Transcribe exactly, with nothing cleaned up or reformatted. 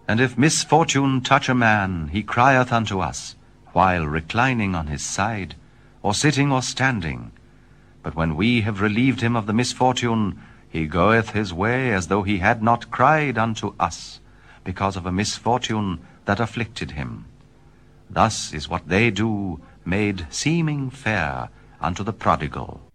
And if misfortune touch a man, he crieth unto us, while reclining on his side, or sitting or standing. But when we have relieved him of the misfortune, he goeth his way as though he had not cried unto us, because of a misfortune that afflicted him. Thus is what they do made seeming fair unto the prodigal.